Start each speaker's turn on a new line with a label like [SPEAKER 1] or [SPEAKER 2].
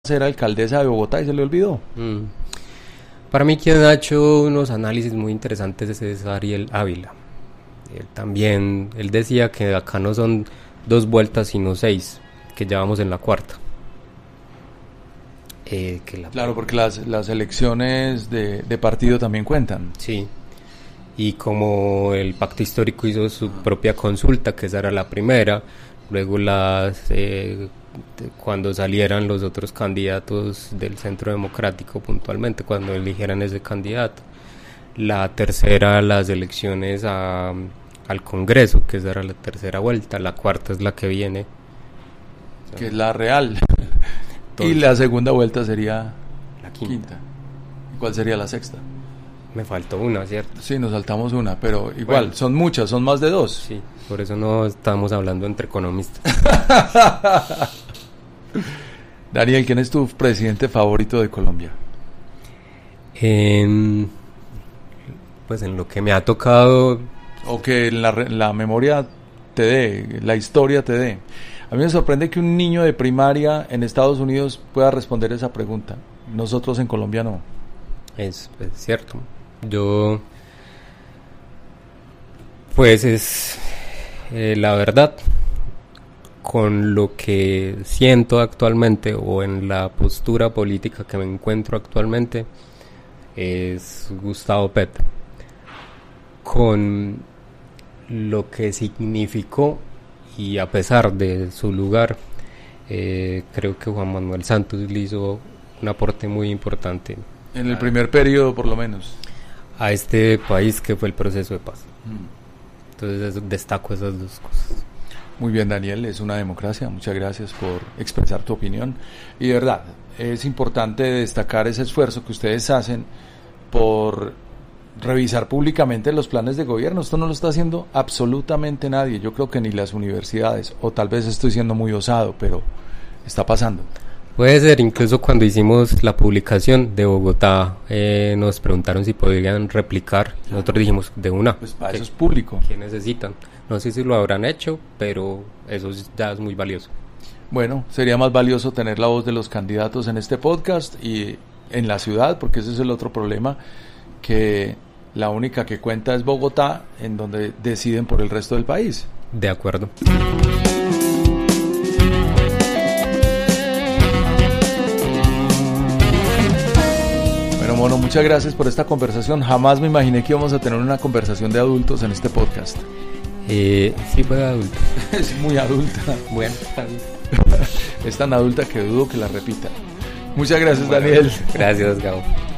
[SPEAKER 1] ser alcaldesa de Bogotá y se le olvidó.
[SPEAKER 2] Para mí quien ha hecho unos análisis muy interesantes es Ariel Ávila. Él decía que acá no son 2 vueltas sino 6, que ya vamos en la cuarta.
[SPEAKER 1] Claro, porque las elecciones de partido también cuentan.
[SPEAKER 2] Sí, y como el pacto histórico hizo su propia consulta, que esa era la primera, luego cuando salieran los otros candidatos del Centro Democrático puntualmente, cuando eligieran ese candidato, la tercera, las elecciones al Congreso, que esa era la tercera vuelta, la cuarta es la que viene,
[SPEAKER 1] que es la real. Entonces, y la segunda vuelta sería la quinta. ¿Y cuál sería la sexta?
[SPEAKER 2] Me faltó una, ¿cierto?
[SPEAKER 1] Sí, nos saltamos una, pero igual, bueno, son muchas, son más de 2.
[SPEAKER 2] Sí, por eso no estamos hablando entre economistas.
[SPEAKER 1] Daniel, ¿quién es tu presidente favorito de Colombia?
[SPEAKER 2] Pues en lo que me ha tocado...
[SPEAKER 1] O que la memoria te dé, la historia te dé. A mí me sorprende que un niño de primaria en Estados Unidos pueda responder esa pregunta. Nosotros en Colombia no.
[SPEAKER 2] Es cierto. Pues es la verdad, con lo que siento actualmente o en la postura política que me encuentro actualmente, es Gustavo Petro. Con lo que significó y a pesar de su lugar, creo que Juan Manuel Santos le hizo un aporte muy importante.
[SPEAKER 1] En el primer periodo, por lo menos.
[SPEAKER 2] A este país, que fue el proceso de paz. Entonces destaco esas 2 cosas.
[SPEAKER 1] Muy bien, Daniel, es una democracia. Muchas gracias por expresar tu opinión. Y de verdad, es importante destacar ese esfuerzo que ustedes hacen por revisar públicamente los planes de gobierno. Esto no lo está haciendo absolutamente nadie. Yo creo que ni las universidades, o tal vez estoy siendo muy osado, pero está pasando.
[SPEAKER 2] Puede ser, incluso cuando hicimos la publicación de Bogotá, nos preguntaron si podrían replicar. Nosotros dijimos, de una.
[SPEAKER 1] Pues para eso es público.
[SPEAKER 2] ¿Qué necesitan? No sé si lo habrán hecho, pero eso ya es muy valioso.
[SPEAKER 1] Bueno, sería más valioso tener la voz de los candidatos en este podcast y en la ciudad, porque ese es el otro problema, que la única que cuenta es Bogotá, en donde deciden por el resto del país.
[SPEAKER 2] De acuerdo.
[SPEAKER 1] Bueno, muchas gracias por esta conversación. Jamás me imaginé que íbamos a tener una conversación de adultos en este podcast.
[SPEAKER 2] Sí, fue de adulto.
[SPEAKER 1] Es muy adulta.
[SPEAKER 2] Bueno, está bien.
[SPEAKER 1] Es tan adulta que dudo que la repita. Muchas gracias, Daniel.
[SPEAKER 2] Gracias, Gabo.